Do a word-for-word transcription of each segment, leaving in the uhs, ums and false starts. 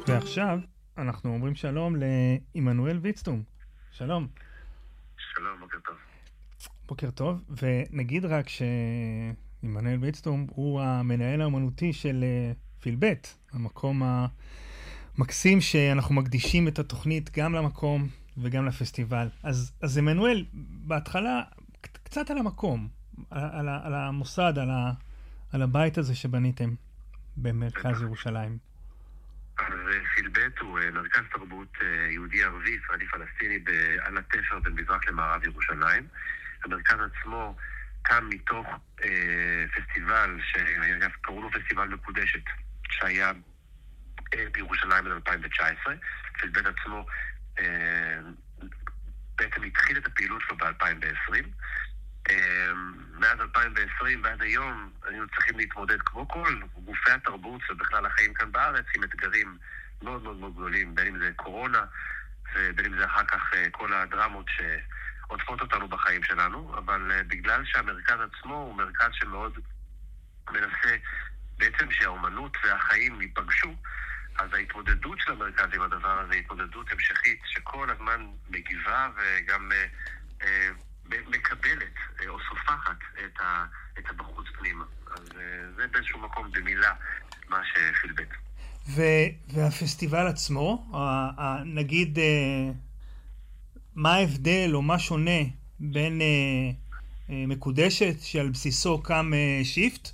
ועכשיו אנחנו אומרים שלום לעמנואל ויצטום. שלום. שלום, בוקר טוב. בוקר טוב, ונגיד רק שעמנואל ויצטום הוא המנהל האמנותי של פילבט, המקום המקסים שאנחנו מקדישים את התוכנית גם למקום וגם לפסטיבל. אז, אז עמנואל, בהתחלה קצת על המקום, על, על, על המוסד, על, ה, על הבית הזה שבניתם במרכז ירושלים. אז פילבט הוא מרכז תרבות יהודי-ערבי, ישראלי-פלסטיני על התפר בין מזרח למערב ירושלים. המרכז עצמו קם מתוך אה, פסטיבל, שאגב קראו לו פסטיבל מקודשת, שהיה אה, בירושלים ב-אלפיים תשע עשרה. פילבט עצמו אה, בעצם התחיל את הפעילות שלו ב-אלפיים עשרים. אה, מאז אלפיים עשרים ועד היום היינו צריכים להתמודד כמו כל גופי התרבות ובכלל החיים כאן בארץ עם אתגרים מאוד מאוד מאוד גדולים, בין אם זה קורונה ובין אם זה אחר כך אה, כל הדרמות ש... עוטפות אותנו בחיים שלנו, אבל uh, בגלל שהמרכז עצמו הוא מרכז שמאוד מנסה בעצם שהאומנות והחיים ייפגשו, אז ההתמודדות של המרכז עם הדבר הזה היא התמודדות המשכית שכל הזמן מגיבה וגם uh, uh, מקבלת uh, או סופחת את, ה, את הבחוץ פנימה. אז uh, זה באיזשהו מקום במילה מה שפילבט. ו- והפסטיבל עצמו, ה- ה- נגיד... Uh... מה ההבדל או מה שונה בין אה, אה, מקודשת שעל בסיסו קם אה, שיפט?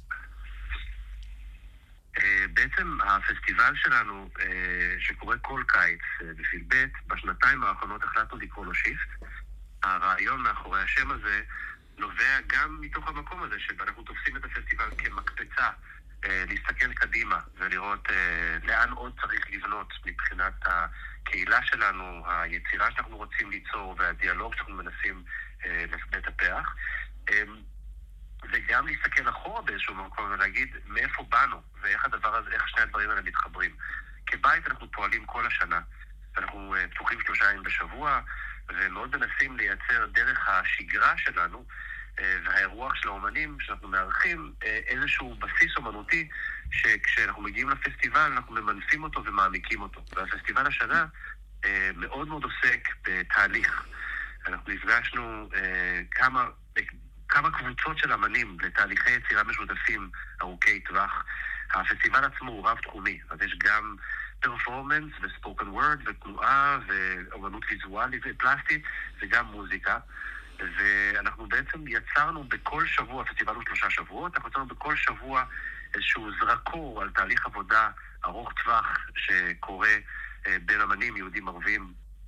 אה, בעצם הפסטיבל שלנו אה, שקורה כל קיץ אה, בפילבט, בשנתיים האחרונות החלטנו לקרוא לו שיפט. הרעיון מאחורי השם הזה נובע גם מתוך המקום הזה שאנחנו תופסים את הפסטיבל כמקפצה אה, להסתכל קדימה ולראות אה, לאן עוד צריך לבנות מבחינת ה... הקהילה שלנו, היצירה שאנחנו רוצים ליצור והדיאלוג שאנחנו מנסים אה, לטפח, אה, וגם להסתכל אחורה באיזשהו מקום ולהגיד מאיפה באנו ואיך הדבר הזה, איך שני הדברים האלה מתחברים. כבית אנחנו פועלים כל השנה, אנחנו אה, פתוחים שלושה ימים בשבוע ומאוד מנסים לייצר דרך השגרה שלנו אה, והאירוח של האומנים שאנחנו מארחים אה, איזשהו בסיס אומנותי שכשאנחנו מגיעים לפסטיבל אנחנו ממנפים אותו ומעמיקים אותו. והפסטיבל השנה אה, מאוד מאוד עוסק בתהליך. אנחנו נפגשנו אה, כמה, כמה קבוצות של אמנים לתהליכי יצירה משותפים ארוכי טווח. הפסטיבל עצמו הוא רב תחומי, אז יש גם פרפורמנס וספוקן וורד ותנועה ואומנות ויזואלית ופלסטית וגם מוזיקה. ואנחנו בעצם יצרנו בכל שבוע, הפסטיבל הוא שלושה שבועות, אנחנו יצרנו בכל שבוע איזשהו זרקור על תהליך עבודה ארוך טווח שקורה בין אמנים יהודים ערבים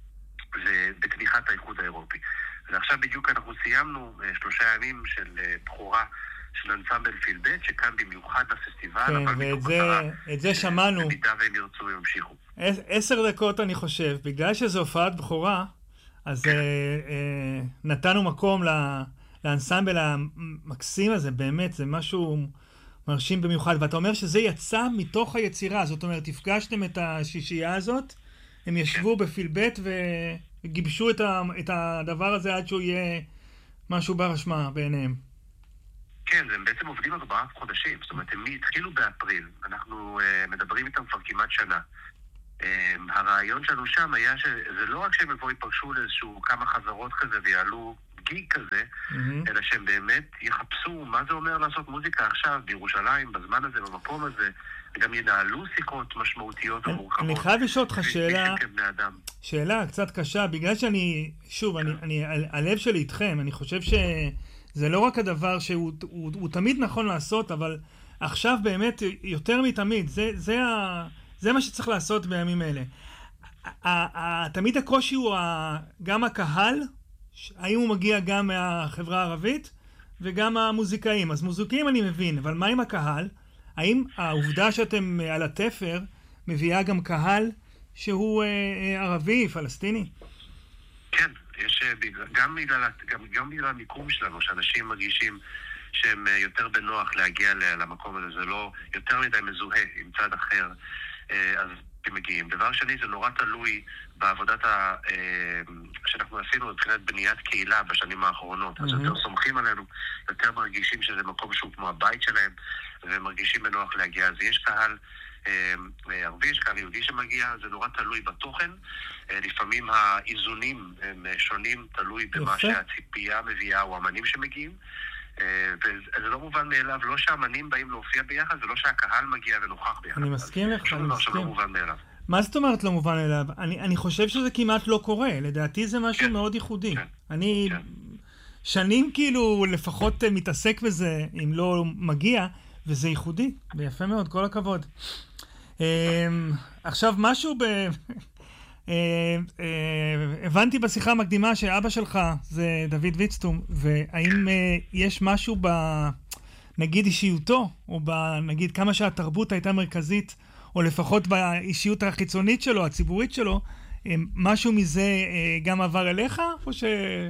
ובתמיכת האיחוד האירופי. ועכשיו בדיוק אנחנו סיימנו שלושה ימים של בחורה של אנסמבל פילבט שקם במיוחד לפסטיבל, כן, אבל ואת זה, את זה שמענו. במידה והם ירצו ימשיכו. עשר דקות אני חושב, בגלל שזו הופעת בחורה, אז אה, אה, נתנו מקום לאנסמבל המקסים הזה, באמת, זה משהו מרשים במיוחד. ואתה אומר שזה יצא מתוך היצירה, זאת אומרת, הפגשתם את השישייה הזאת, הם ישבו בפילבט וגיבשו את, ה, את הדבר הזה עד שהוא יהיה משהו בר השמעה בעיניהם. כן, הם בעצם עובדים ארבעה חודשים, זאת אומרת, הם התחילו באפריל, אנחנו uh, מדברים איתם כבר כמעט שנה. Um, הרעיון שלנו שם היה שזה לא רק שהם יבואו יפגשו לאיזשהו כמה חזרות כזה ויעלו גיג כזה, mm-hmm. אלא שהם באמת יחפשו מה זה אומר לעשות מוזיקה עכשיו בירושלים, בזמן הזה, במקום הזה, וגם ינהלו שיחות משמעותיות ומורכבות. אני חייב לשאול אותך שאלה, שאלה קצת קשה, בגלל שאני, שוב, אני, אני, הלב שלי איתכם, אני חושב שזה לא רק הדבר שהוא הוא, הוא תמיד נכון לעשות, אבל עכשיו באמת יותר מתמיד, זה, זה ה... זה מה שצריך לעשות בימים אלה. תמיד הקושי הוא גם הקהל, האם הוא מגיע גם מהחברה הערבית, וגם המוזיקאים. אז מוזיקאים אני מבין, אבל מה עם הקהל? האם העובדה שאתם על התפר מביאה גם קהל שהוא ערבי, פלסטיני? כן, יש גם בגלל, גם, גם בגלל המיקום שלנו, שאנשים מרגישים שהם יותר בנוח להגיע למקום הזה, זה לא יותר מדי מזוהה עם צד אחר. אז הם מגיעים. דבר שני, זה נורא תלוי בעבודת ה... שאנחנו עשינו מבחינת בניית קהילה בשנים האחרונות. אז יותר סומכים עלינו, יותר מרגישים שזה מקום שהוא כמו הבית שלהם, ומרגישים בנוח להגיע. אז יש קהל ערבי, יש כאן יהודי שמגיע, זה נורא תלוי בתוכן. לפעמים האיזונים הם שונים, תלוי במה שהציפייה מביאה או אמנים שמגיעים. וזה לא מובן מאליו, לא שהאמנים באים להופיע ביחד, זה לא שהקהל מגיע ונוכח ביחד. אני מסכים לך, אני מסכים. לא מובן מאליו. מה זאת אומרת לא מובן מאליו? אני, אני חושב שזה כמעט לא קורה, לדעתי זה משהו כן. מאוד ייחודי. כן. אני כן. שנים כאילו לפחות מתעסק בזה, אם לא מגיע, וזה ייחודי, ויפה מאוד, כל הכבוד. עכשיו משהו ב... הבנתי בשיחה המקדימה שאבא שלך זה דוד ויצטום, והאם יש משהו ב... נגיד אישיותו, או נגיד כמה שהתרבות הייתה מרכזית, או לפחות באישיות החיצונית שלו, הציבורית שלו, משהו מזה גם עבר אליך, או ש...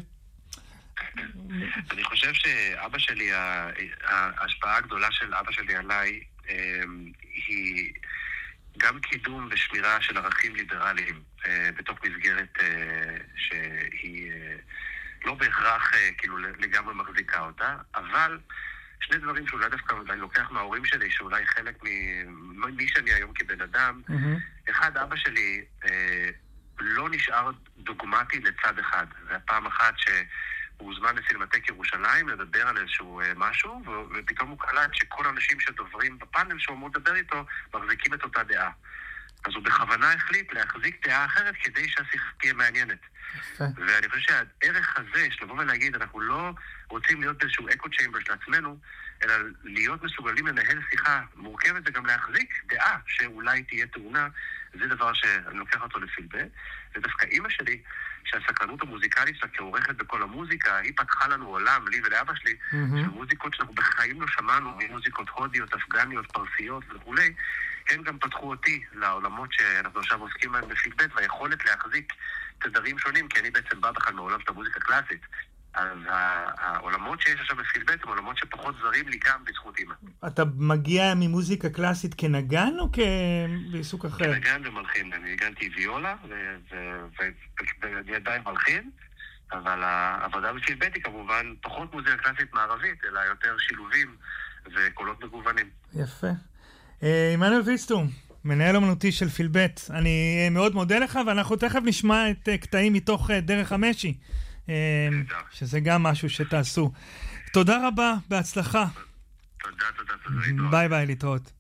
אני חושב שאבא שלי, ההשפעה הגדולה של אבא שלי עליי, היא גם קידום ושמירה של ערכים ליברליים, בתוך מסגרת שהיא לא בהכרח כאילו לגמרי מחזיקה אותה, אבל שני דברים שאולי דווקא אני לוקח מההורים שלי, שאולי חלק ממי שאני היום כבן אדם, mm-hmm. אחד, אבא שלי אה, לא נשאר דוגמטי לצד אחד. זה היה פעם אחת שהוא הוזמן לסינמטק ירושלים לדבר על איזשהו אה, משהו, ו- ופתאום הוא קלט שכל האנשים שדוברים בפאנל שהוא אמור לדבר איתו, מחזיקים את אותה דעה. אז הוא בכוונה החליט להחזיק דעה אחרת כדי שהשיחה תהיה מעניינת. ואני חושב שהערך הזה, שלבוא ולהגיד, אנחנו לא רוצים להיות באיזשהו אקו צ'יימבר של עצמנו, אלא להיות מסוגלים לנהל שיחה מורכבת וגם להחזיק דעה שאולי תהיה טעונה, זה דבר שאני לוקח אותו לפילבה. ודווקא אימא שלי, שהסקרנות המוזיקלית שלה כעורכת בכל המוזיקה, היא פתחה לנו עולם, לי ולאבא שלי, mm-hmm. של מוזיקות שאנחנו בחיים לא שמענו, מוזיקות הודיות, אפגניות, פרסיות וכולי, הם גם פתחו אותי לעולמות שאנחנו עכשיו עוסקים בהם בפילבט, והיכולת להחזיק תדרים שונים, כי אני בעצם בא בכלל מעולם של המוזיקה קלאסית. אז העולמות שיש עכשיו בפילבט הם עולמות שפחות זרים לי גם בזכות אימא. אתה מגיע ממוזיקה קלאסית כנגן או בעיסוק אחר? כנגן ומלחין. אני הגנתי ויולה ואני עדיין מלחין, אבל העבודה בפילבט היא כמובן פחות מוזיקה קלאסית מערבית, אלא יותר שילובים וקולות מגוונים. יפה. עמנואל ויצטום, מנהל אומנותי של פילבט, אני מאוד מודה לך, ואנחנו תכף נשמע את קטעים מתוך דרך המשי, שזה גם משהו שתעשו. תודה רבה, בהצלחה. תודה, תודה, תודה. ביי ביי, להתראות.